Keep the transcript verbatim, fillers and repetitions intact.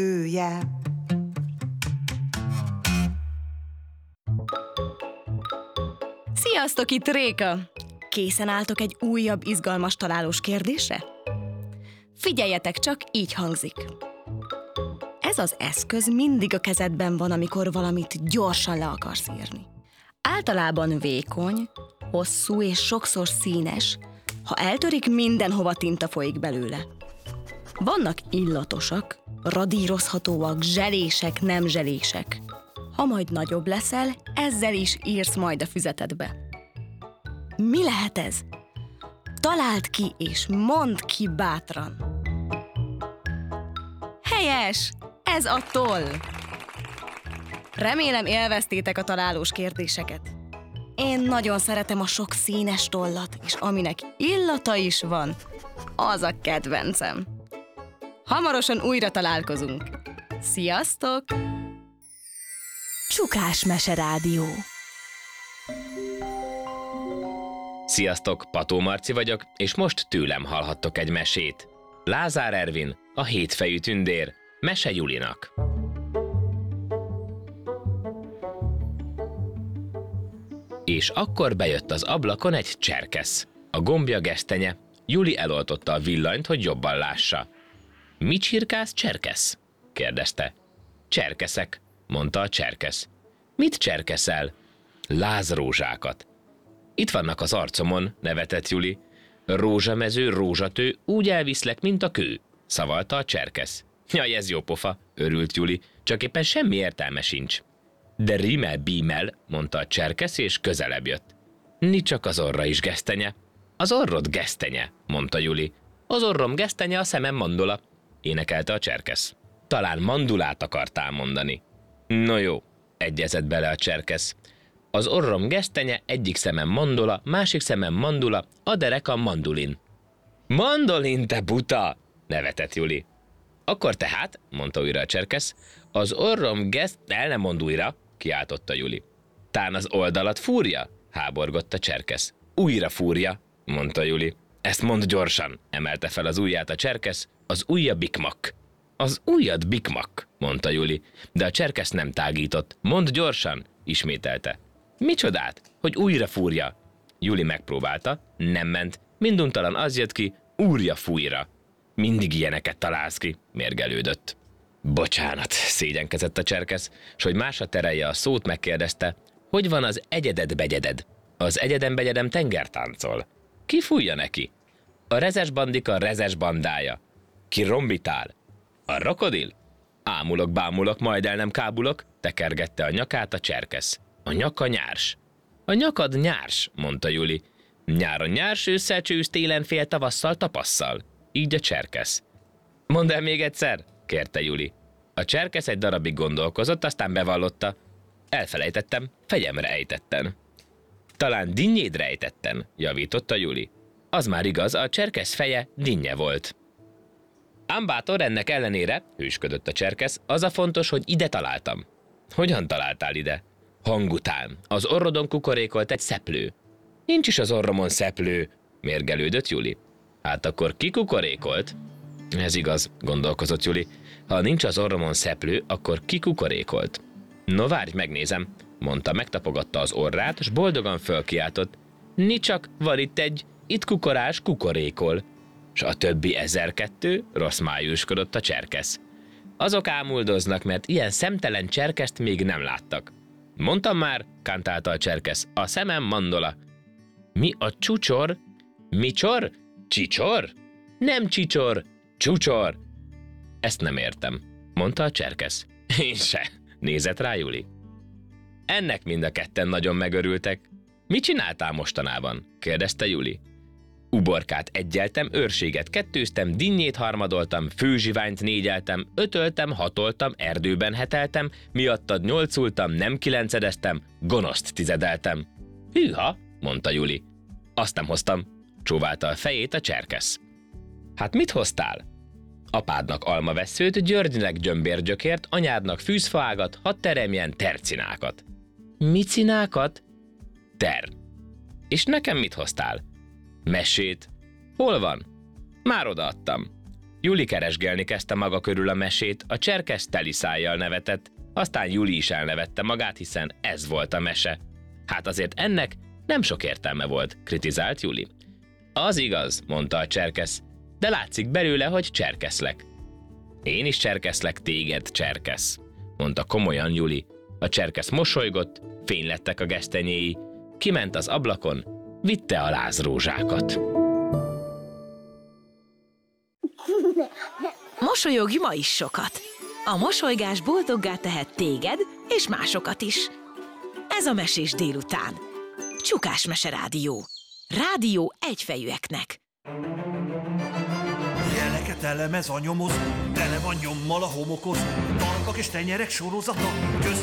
Ője. Sziasztok, itt Réka! Készen álltok egy újabb izgalmas találós kérdésre? Figyeljetek csak, így hangzik. Ez az eszköz mindig a kezedben van, amikor valamit gyorsan le akarsz írni. Általában vékony, hosszú és sokszor színes. Ha eltörik, mindenhova tinta folyik belőle. Vannak illatosak, radírozhatóak, zselések, nem zselések. Ha majd nagyobb leszel, ezzel is írsz majd a füzetedbe. Mi lehet ez? Találd ki és mondd ki bátran. Helyes! Ez a toll! Remélem élveztétek a találós kérdéseket. Én nagyon szeretem a sok színes tollat, és aminek illata is van, az a kedvencem. Hamarosan újra találkozunk. Sziasztok! Csukás Meserádió. Sziasztok, Pató Marci vagyok, és most tőlem hallhattok egy mesét. Lázár Ervin, a hétfejű tündér, Mese Julinak. És akkor bejött az ablakon egy cserkesz. A gombja gesztenye. Juli eloltotta a villanyt, hogy jobban lássa. Mi csirkász, cserkesz? kérdezte. Cserkeszek, mondta a cserkesz. Mit cserkeszel? Lázrózsákat. Itt vannak az arcomon, nevetett Juli. Rózsamező, rózsatő, úgy elviszlek, mint a kő, szavalta a cserkesz. Jaj, ez jó pofa, örült Juli, csak éppen semmi értelme sincs. De rímel bímel, mondta a cserkesz, és közelebb jött. Nincs csak az orra is gesztenye. Az orrod gesztenye, mondta Juli. Az orrom gesztenye, a szemem mandula, énekelte a cserkesz. Talán mandulát akartál mondani. No jó, egyezett bele a cserkesz. Az orrom gesztenye, egyik szemem mandula, másik szemem mandula, a derekam mandulin. Mandolin, te buta, nevetett Juli. Akkor tehát, mondta újra a cserkesz, az orrom geszt... El nem mond újra, kiáltotta Juli. Tán az oldalat fúrja, háborgott a cserkesz. Újra fúrja, mondta Juli. Ezt mondd gyorsan, emelte fel az ujját a cserkesz, az ujja bikmak. Az ujjad bikmak, mondta Juli, de a cserkesz nem tágított. Mondd gyorsan, ismételte. Micsodát, hogy újra fúrja? Juli megpróbálta, nem ment, minduntalan az jött ki, úrja fújra. Mindig ilyeneket találsz ki, mérgelődött. Bocsánat, szégyenkezett a cserkesz, s hogy másra terelje a szót, megkérdezte, hogy van az egyeded-begyeded? Az egyedem-begyedem tengertáncol. Ki fújja neki? A rezes bandika rezes bandája. Ki rombitál? A krokodil? Ámulok, bámulok, majd el nem kábulok, tekergette a nyakát a cserkesz. A nyaka nyárs. A nyakad nyárs, mondta Juli. Nyáron nyárs, ősszel csősz, télen fél, tavasszal tapasszal. Így a cserkesz. Mondd el még egyszer, kérte Juli. A cserkesz egy darabig gondolkozott, aztán bevallotta. Elfelejtettem, fegyemre ejtetten. Talán dinnyédre ejtetten, javította Juli. Az már igaz, a cserkesz feje dinnye volt. Ám bátor, ennek ellenére, hősködött a cserkesz, az a fontos, hogy ide találtam. Hogyan találtál ide? Hang után. Az orrodon kukorékolt egy szeplő. Nincs is az orromon szeplő, mérgelődött Juli. Hát akkor ki kukorékolt? Ez igaz, gondolkozott Juli. Ha nincs az orromon szeplő, akkor ki kukorékolt? No várj, megnézem, mondta, megtapogatta az orrát, s boldogan fölkiáltott. Nicsak, van itt egy, itt kukorás kukorékol. S a többi ezerkettő, rossz májúskodott a cserkesz. Azok ámuldoznak, mert ilyen szemtelen cserkeszt még nem láttak. Mondtam már, kántálta a cserkesz, a szemem mandola. Mi a csucsor? Micsor? Csicsor? Nem csicsor, csucsor. Ezt nem értem, mondta a cserkesz. Én se, nézett rá Juli. Ennek mind a ketten nagyon megörültek. Mit csináltál mostanában? kérdezte Juli. Uborkát egyeltem, őrséget kettőztem, dinnyét harmadoltam, főzsiványt négyeltem, ötöltem, hatoltam, erdőben heteltem, miattad nyolcultam, nem kilencedeztem, gonoszt tizedeltem. Hűha, mondta Juli. Azt nem hoztam, csóválta a fejét a cserkesz. Hát mit hoztál? Apádnak almaveszőt, Györgynek gyömbérgyökért, anyádnak fűzfaágat, hadd teremjen tercinákat. Micinákat? Ter. És nekem mit hoztál? Mesét. Hol van? Már odaadtam. Juli keresgélni kezdte maga körül a mesét, a cserkész teli szájjal nevetett, aztán Juli is elnevette magát, hiszen ez volt a mese. Hát azért ennek nem sok értelme volt, kritizált Juli. Az igaz, mondta a cserkész, de látszik belőle, hogy cserkeszlek. Én is cserkeszlek téged, cserkész, mondta komolyan Juli. A cserkész mosolygott, fénylettek a gesztenyéi, kiment az ablakon, vitte a lázrózsákat. Mosolyogj ma is sokat. A mosolygás boldoggá tehet téged és másokat is. Ez a Mesés délután. Csukás Mese Rádió. Rádió egyfejűeknek. Jeleket elemez a nyomoz, tele van nyommal a homokhoz, tarkak és tenyerek sorozata, köz